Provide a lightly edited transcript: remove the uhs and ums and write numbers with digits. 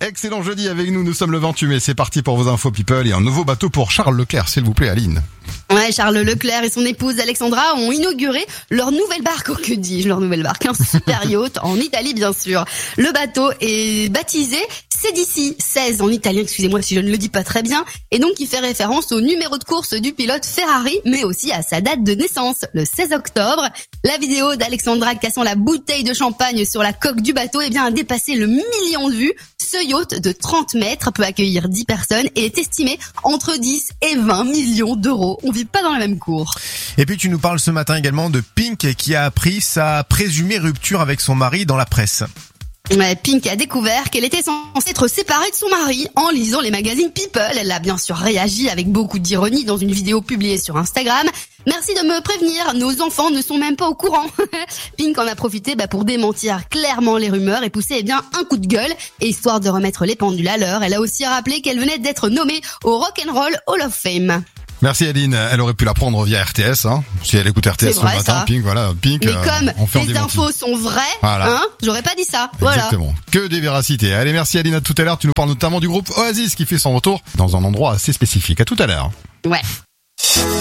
Excellent jeudi avec nous sommes le 28 mai, c'est parti pour vos infos people et un nouveau bateau pour Charles Leclerc, s'il vous plaît Aline. Ouais, Charles Leclerc et son épouse Alexandra ont inauguré leur nouvelle barque, que dis-je, leur nouvelle barque, un super yacht en Italie bien sûr. Le bateau est baptisé Sedici 16 en italien, excusez-moi si je ne le dis pas très bien, et donc il fait référence au numéro de course du pilote Ferrari, mais aussi à sa date de naissance, le 16 octobre. La vidéo d'Alexandra cassant la bouteille de champagne sur la coque du bateau a dépassé le 1 million de vues. Ce yacht de 30 mètres peut accueillir 10 personnes et est estimé entre 10 et 20 millions d'euros. On vit pas dans la même cour. Et puis tu nous parles ce matin également de Pink qui a appris sa présumée rupture avec son mari dans la presse. Ouais, Pink a découvert qu'elle était censée être séparée de son mari en lisant les magazines People. Elle a bien sûr réagi avec beaucoup d'ironie dans une vidéo publiée sur Instagram. Merci de me prévenir, nos enfants ne sont même pas au courant. Pink en a profité pour démentir clairement les rumeurs et pousser un coup de gueule. Et histoire de remettre les pendules à l'heure, elle a aussi rappelé qu'elle venait d'être nommée au Rock'n'Roll Hall of Fame. Merci Aline, elle aurait pu la prendre via RTS, si elle écoute RTS ce matin, ça. Pink, Mais comme les infos sont vraies, j'aurais pas dit ça. Exactement. Que des véracités. Allez, merci Aline, à tout à l'heure, tu nous parles notamment du groupe Oasis qui fait son retour dans un endroit assez spécifique. À tout à l'heure. Ouais.